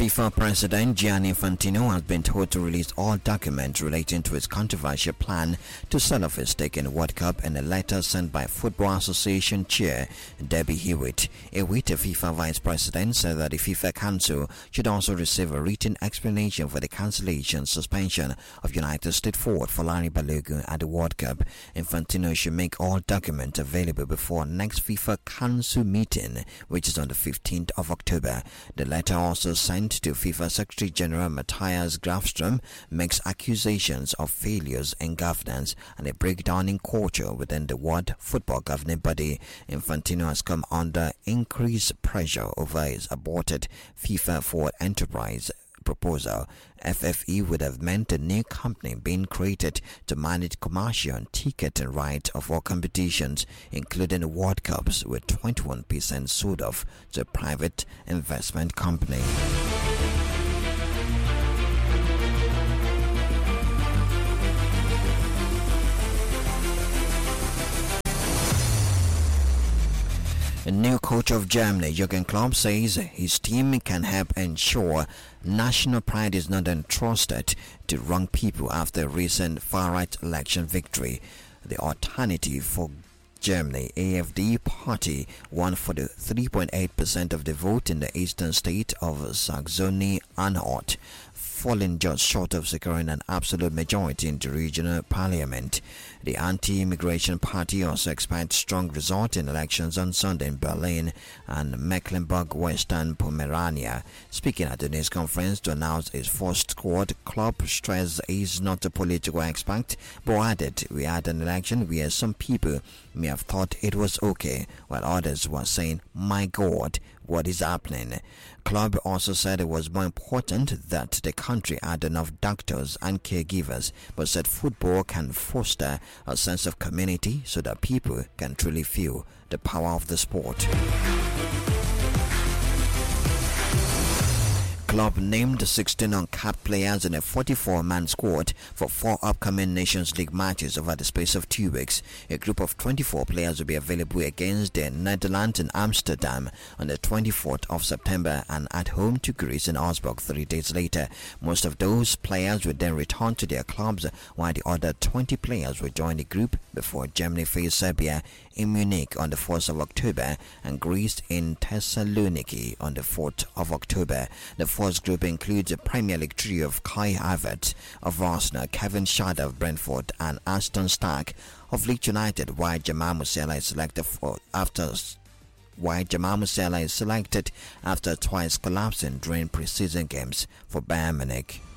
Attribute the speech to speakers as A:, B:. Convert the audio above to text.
A: FIFA President Gianni Infantino has been told to release all documents relating to his controversial plan to sell off his stake in the World Cup in a letter sent by Football Association Chair Debbie Hewitt. Hewitt, the FIFA Vice President, said that the FIFA Council should also receive a written explanation for the cancellation suspension of United States forward Folarin Balogun at the World Cup. Infantino should make all documents available before next FIFA Council meeting, which is on the 15th of October. The letter also sent to FIFA Secretary General Matthias Grafström makes accusations of failures in governance and a breakdown in culture within the World Football Governing Body. Infantino has come under increased pressure over his aborted FIFA Forward Enterprise proposal. FFE would have meant a new company being created to manage commercial and ticketing rights of all competitions, including the World Cups, with 21% sold off to a private investment company. A new coach of Germany, Jurgen Klopp, says his team can help ensure national pride is not entrusted to wrong people after a recent far-right election victory. The Alternative for Germany AfD party won for the 3.8% of the vote in the eastern state of Saxony-Anhalt, falling just short of securing an absolute majority in the regional parliament. The anti-immigration party also expects strong result in elections on Sunday in Berlin and Mecklenburg-Western Pomerania. Speaking at the news conference to announce his first squad, Klopp stressed he's not a political expert, but added, "We had an election where some people may have thought it was okay, while others were saying, 'My God, what is happening?'" Klopp also said it was more important that the country had enough doctors and caregivers, but said football can foster a sense of community so that people can truly feel the power of the sport. Klopp named 16 uncapped players in a 44-man squad for 4 upcoming Nations League matches over the space of 2 weeks. A group of 24 players will be available against the Netherlands in Amsterdam on the 24th of September and at home to Greece in Augsburg 3 days later. Most of those players will then return to their clubs, while the other 20 players will join the group before Germany face Serbia in Munich on the 1st of October and Greece in Thessaloniki on the 4th of October. The first group includes a Premier League trio of Kai Havertz of Arsenal, Kevin Schade of Brentford and Aston Stark of Leeds United, while Jamal Musiala is selected after twice collapsing during pre-season games for Bayern Munich.